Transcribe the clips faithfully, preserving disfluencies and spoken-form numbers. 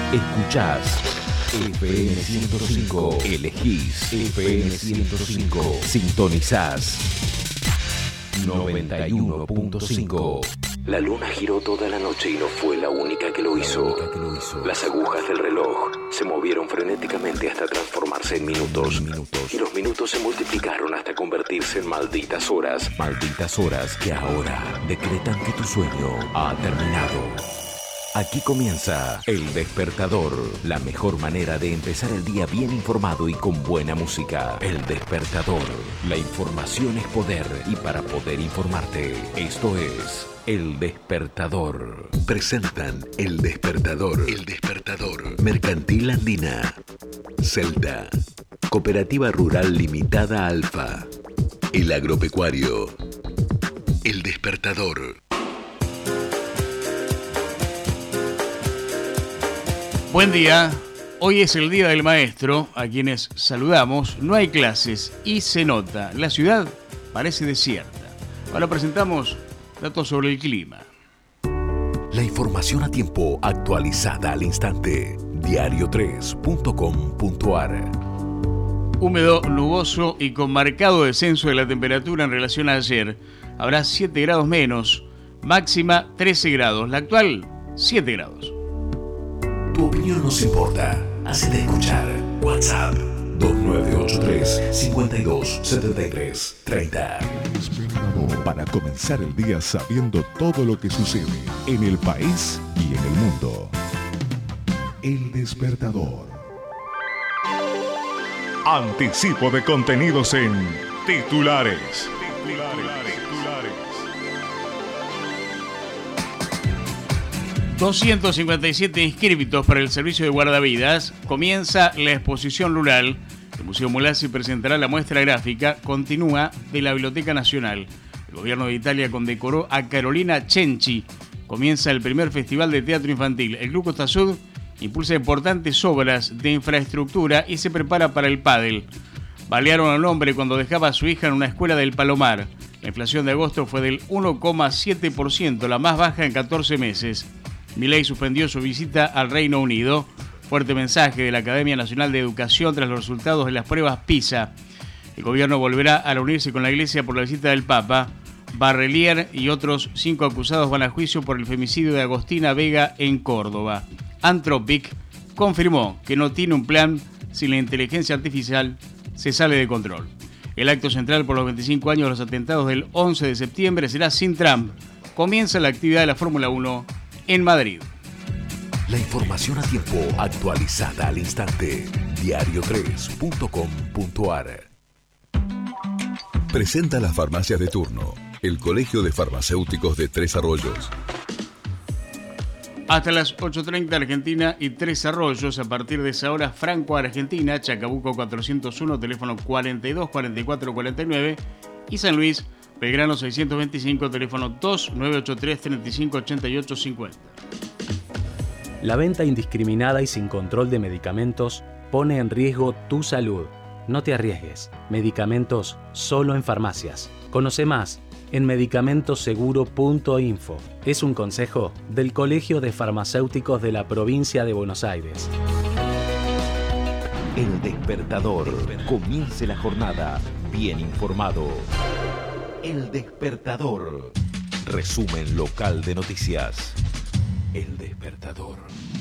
Escuchás F M ciento cinco. Elegís F M ciento cinco. Sintonizás noventa y uno punto cinco. La luna giró toda la noche y no fue la única que lo hizo. Las agujas del reloj se movieron frenéticamente hasta transformarse en minutos. Y los minutos se multiplicaron hasta convertirse en malditas horas. Malditas horas que ahora decretan que tu sueño ha terminado. Aquí comienza El Despertador, la mejor manera de empezar el día bien informado y con buena música. El Despertador, la información es poder y para poder informarte, esto es El Despertador. Presentan El Despertador, El Despertador, Mercantil Andina, Celta, Cooperativa Rural Limitada Alfa, El Agropecuario, El Despertador. Buen día, hoy es el Día del Maestro, a quienes saludamos. No hay clases y se nota, la ciudad parece desierta. Ahora presentamos datos sobre el clima. La información a tiempo, actualizada al instante. diario tres punto com punto a r. Húmedo, nuboso y con marcado descenso de la temperatura en relación a ayer. Habrá siete grados menos, máxima trece grados, la actual siete grados. Tu opinión nos importa. Hacete escuchar. WhatsApp dos nueve ocho tres, cinco dos, siete tres, tres cero. Para comenzar el día sabiendo todo lo que sucede en el país y en el mundo. El Despertador. Anticipo de contenidos en titulares. doscientos cincuenta y siete inscriptos para el servicio de guardavidas. Comienza la exposición rural. El Museo Mulazzi presentará la muestra gráfica Continúa de la Biblioteca Nacional. El gobierno de Italia condecoró a Carolina Cenci. Comienza el primer festival de teatro infantil. El Grupo Tassud impulsa importantes obras de infraestructura y se prepara para el pádel. Balearon a un hombre cuando dejaba a su hija en una escuela del Palomar. La inflación de agosto fue del uno coma siete por ciento, la más baja en catorce meses. Milei suspendió su visita al Reino Unido. Fuerte mensaje de la Academia Nacional de Educación tras los resultados de las pruebas PISA. El gobierno volverá a reunirse con la Iglesia por la visita del Papa. Barrelier y otros cinco acusados van a juicio por el femicidio de Agostina Vega en Córdoba. Anthropic confirmó que no tiene un plan si la inteligencia artificial se sale de control. El acto central por los veinticinco años de los atentados del once de septiembre será sin Trump. Comienza la actividad de la Fórmula uno en Madrid. La información a tiempo, actualizada al instante. diario tres punto com punto a r. Presenta las farmacias de turno. El Colegio de Farmacéuticos de Tres Arroyos. Hasta las ocho treinta Argentina y Tres Arroyos. A partir de esa hora, Franco Argentina, Chacabuco cuatrocientos uno, teléfono cuarenta y dos, cuarenta y cuatro, cuarenta y nueve. Y San Luis, Belgrano seiscientos veinticinco, teléfono dos nueve ocho tres, treinta y cinco, ochenta y ocho, cincuenta. La venta indiscriminada y sin control de medicamentos pone en riesgo tu salud. No te arriesgues. Medicamentos solo en farmacias. Conoce más en medicamentos seguro punto info. Es un consejo del Colegio de Farmacéuticos de la Provincia de Buenos Aires. El Despertador. Comience la jornada bien informado. El Despertador. Resumen local de noticias. El Despertador.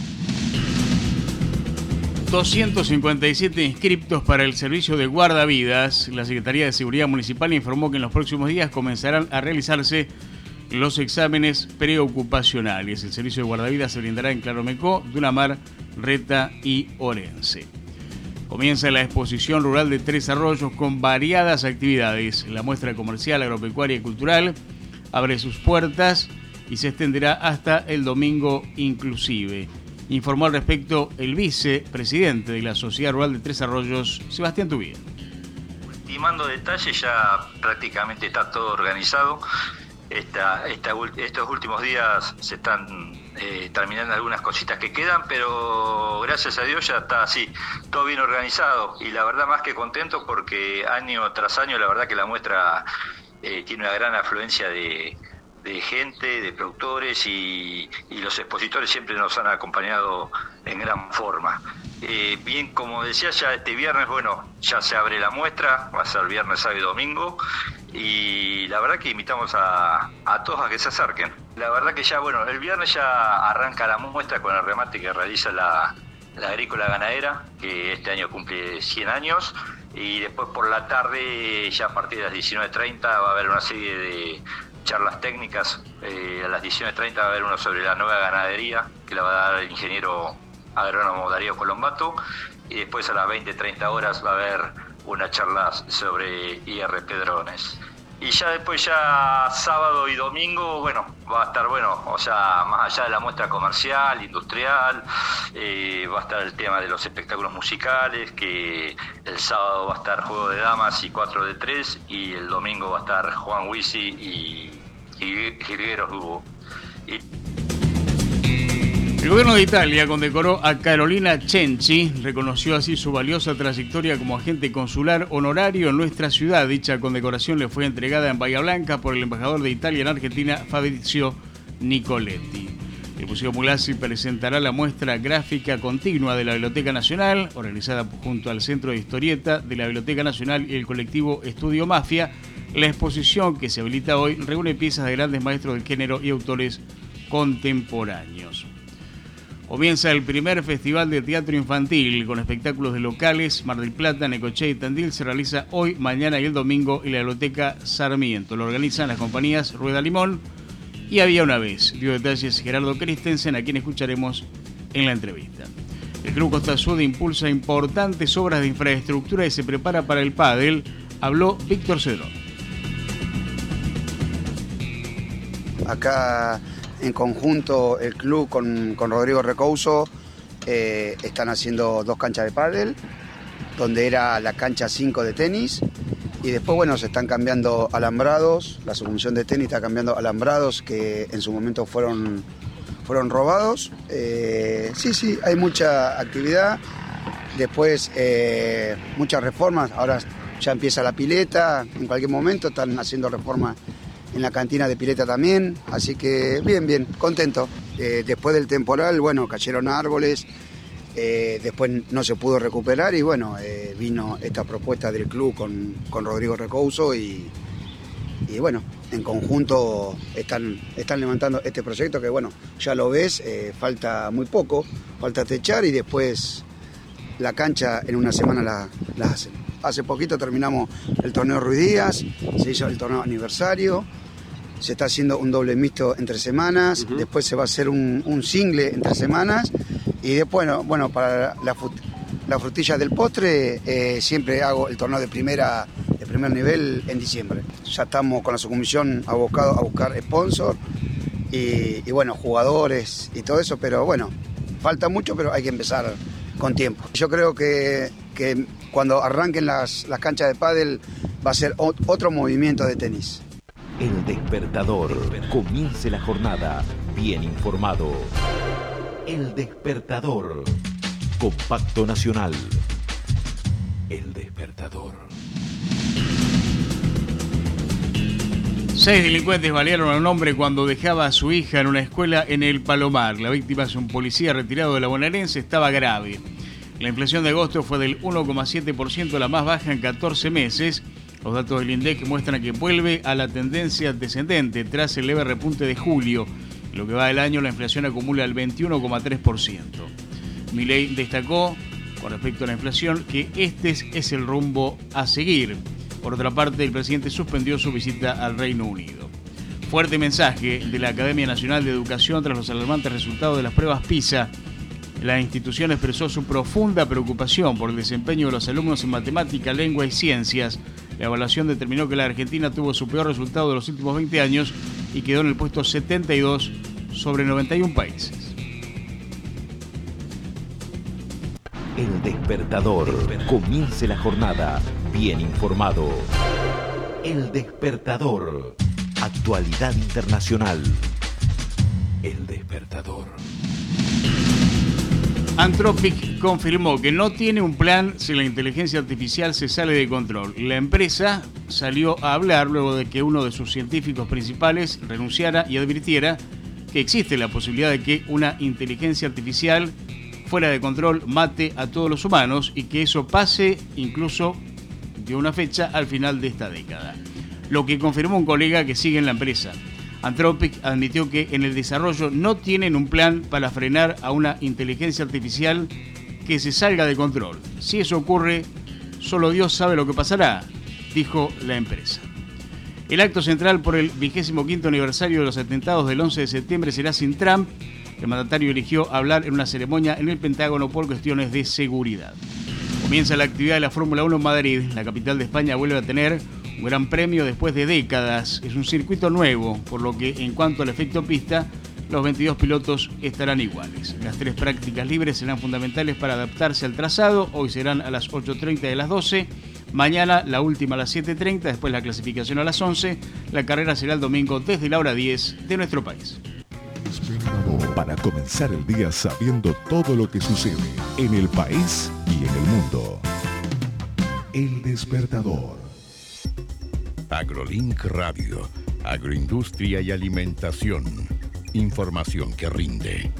doscientos cincuenta y siete inscriptos para el servicio de guardavidas. La Secretaría de Seguridad Municipal informó que en los próximos días comenzarán a realizarse los exámenes preocupacionales. El servicio de guardavidas se brindará en Claromecó, Dunamar, Reta y Orense. Comienza la exposición rural de Tres Arroyos con variadas actividades. La muestra comercial, agropecuaria y cultural abre sus puertas y se extenderá hasta el domingo inclusive. Informó al respecto el vicepresidente de la Sociedad Rural de Tres Arroyos, Sebastián Tubía. Estimando detalles, ya prácticamente está todo organizado. Esta, esta, estos últimos días se están eh, terminando algunas cositas que quedan, pero gracias a Dios ya está así, todo bien organizado. Y la verdad más que contento porque año tras año la verdad que la muestra eh, tiene una gran afluencia de, de gente, de productores y, y los expositores siempre nos han acompañado en gran forma. Eh, bien, como decía, ya este viernes, bueno, ya se abre la muestra, va a ser viernes, sábado y domingo, y la verdad que invitamos a, a todos a que se acerquen. La verdad que ya, bueno, el viernes ya arranca la muestra con el remate que realiza la, la agrícola ganadera, que este año cumple cien años, y después por la tarde, ya a partir de las diecinueve treinta, va a haber una serie de charlas técnicas. Eh, a las diecinueve treinta va a haber uno sobre la nueva ganadería, que la va a dar el ingeniero agrónomo Darío Colombato, y después a las veinte treinta horas va a haber una charla sobre I R P drones. Y ya después, ya sábado y domingo, bueno, va a estar, bueno, o sea, más allá de la muestra comercial, industrial, eh, va a estar el tema de los espectáculos musicales, que el sábado va a estar Juego de Damas y cuatro de tres, y el domingo va a estar Juan Huisi y, y Jilgueros Hugo. Y el gobierno de Italia condecoró a Carolina Cenci, reconoció así su valiosa trayectoria como agente consular honorario en nuestra ciudad. Dicha condecoración le fue entregada en Bahía Blanca por el embajador de Italia en Argentina, Fabrizio Nicoletti. El Museo Mulasi presentará la muestra gráfica continua de la Biblioteca Nacional, organizada junto al Centro de Historieta de la Biblioteca Nacional y el colectivo Estudio Mafia. La exposición, que se habilita hoy, reúne piezas de grandes maestros del género y autores contemporáneos. Comienza el primer festival de teatro infantil con espectáculos de locales. Mar del Plata, Necochea y Tandil se realiza hoy, mañana y el domingo en la Biblioteca Sarmiento. Lo organizan las compañías Rueda Limón y Había una vez. Dio detalles Gerardo Christensen, a quien escucharemos en la entrevista. El Club Costa Sud impulsa importantes obras de infraestructura y se prepara para el pádel. Habló Víctor Cedrón. Acá, en conjunto, el club con, con Rodrigo Recouso eh, están haciendo dos canchas de pádel, donde era la cancha cinco de tenis, y después, bueno, se están cambiando alambrados. La subcomisión de tenis está cambiando alambrados que en su momento fueron, fueron robados. Eh, sí, sí, hay mucha actividad. Después, eh, muchas reformas. Ahora ya empieza la pileta, en cualquier momento están haciendo reformas en la cantina de pileta también, así que bien, bien, contento. Eh, después del temporal, bueno, cayeron árboles, eh, después no se pudo recuperar y bueno, eh, vino esta propuesta del club con, con Rodrigo Recouso y, y bueno, en conjunto están, están levantando este proyecto que bueno, ya lo ves, eh, falta muy poco, falta techar y después la cancha en una semana la, la hacen. Hace poquito terminamos el torneo Ruiz Díaz, se hizo el torneo aniversario, se está haciendo un doble mixto entre semanas, uh-huh. Después se va a hacer un, un single entre semanas y después, bueno, bueno para la, la frutilla del postre eh, siempre hago el torneo de primera de primer nivel en diciembre. Ya estamos con la subcomisión abocados a buscar sponsor y, y bueno, jugadores y todo eso, pero bueno, falta mucho, pero hay que empezar con tiempo. Yo creo que, que cuando arranquen las, las canchas de pádel va a ser otro movimiento de tenis. El Despertador. Comience la jornada bien informado. El Despertador. Compacto Nacional. El Despertador. Seis delincuentes balearon a un hombre cuando dejaba a su hija en una escuela en el Palomar. La víctima es un policía retirado de la bonaerense, estaba grave. La inflación de agosto fue del uno coma siete por ciento, la más baja en catorce meses. Los datos del INDEC muestran que vuelve a la tendencia descendente tras el leve repunte de julio. En lo que va del año, la inflación acumula el veintiuno coma tres por ciento. Milei destacó, con respecto a la inflación, que este es el rumbo a seguir. Por otra parte, el presidente suspendió su visita al Reino Unido. Fuerte mensaje de la Academia Nacional de Educación tras los alarmantes resultados de las pruebas PISA. La institución expresó su profunda preocupación por el desempeño de los alumnos en matemática, lengua y ciencias. La evaluación determinó que la Argentina tuvo su peor resultado de los últimos veinte años y quedó en el puesto setenta y dos sobre noventa y uno países. El Despertador. Comience la jornada bien informado. El Despertador. Actualidad internacional. El Despertador. Anthropic confirmó que no tiene un plan si la inteligencia artificial se sale de control. La empresa salió a hablar luego de que uno de sus científicos principales renunciara y advirtiera que existe la posibilidad de que una inteligencia artificial fuera de control mate a todos los humanos y que eso pase incluso de una fecha al final de esta década. Lo que confirmó un colega que sigue en la empresa. Anthropic admitió que en el desarrollo no tienen un plan para frenar a una inteligencia artificial que se salga de control. Si eso ocurre, solo Dios sabe lo que pasará, dijo la empresa. El acto central por el vigésimo quinto aniversario de los atentados del once de septiembre será sin Trump. El mandatario eligió hablar en una ceremonia en el Pentágono por cuestiones de seguridad. Comienza la actividad de la Fórmula uno en Madrid. La capital de España vuelve a tener un gran premio después de décadas. Es un circuito nuevo, por lo que en cuanto al efecto pista, los veintidós pilotos estarán iguales. Las tres prácticas libres serán fundamentales para adaptarse al trazado. Hoy serán a las ocho treinta y a las doce. Mañana la última a las siete treinta, después la clasificación a las once. La carrera será el domingo desde la hora diez de nuestro país. Para comenzar el día sabiendo todo lo que sucede en el país y en el mundo. El Despertador. AgroLink Radio, agroindustria y alimentación. Información que rinde.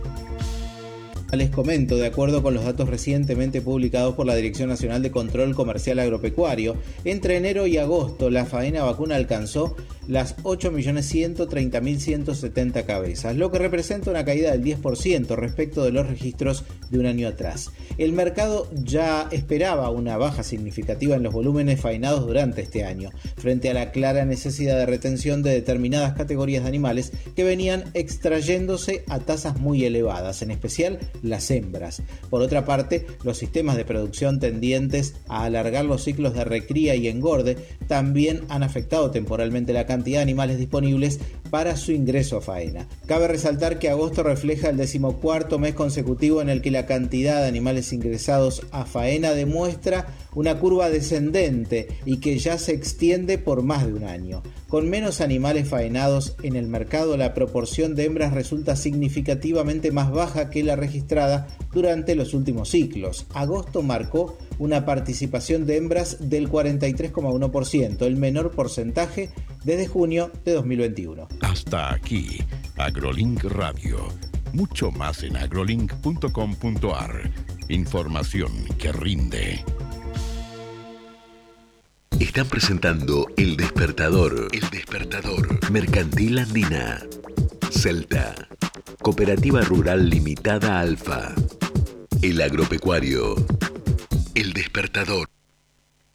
Les comento, de acuerdo con los datos recientemente publicados por la Dirección Nacional de Control Comercial Agropecuario, entre enero y agosto la faena vacuna alcanzó las ocho millones ciento treinta mil ciento setenta cabezas, lo que representa una caída del diez por ciento respecto de los registros de un año atrás. El mercado ya esperaba una baja significativa en los volúmenes faenados durante este año, frente a la clara necesidad de retención de determinadas categorías de animales que venían extrayéndose a tasas muy elevadas, en especial las hembras. Por otra parte, los sistemas de producción tendientes a alargar los ciclos de recría y engorde también han afectado temporalmente la cantidad de animales disponibles para su ingreso a faena. Cabe resaltar que agosto refleja el decimocuarto mes consecutivo en el que la cantidad de animales ingresados a faena demuestra una curva descendente y que ya se extiende por más de un año. Con menos animales faenados en el mercado, la proporción de hembras resulta significativamente más baja que la registrada durante los últimos ciclos. Agosto marcó una participación de hembras del cuarenta y tres coma uno por ciento, el menor porcentaje desde junio de dos mil veintiuno. Hasta aquí, AgroLink Radio. Mucho más en agrolink punto com punto a r. Información que rinde. Están presentando El Despertador. El Despertador. Mercantil Andina. Celta. Cooperativa Rural Limitada Alfa. El Agropecuario. El Despertador.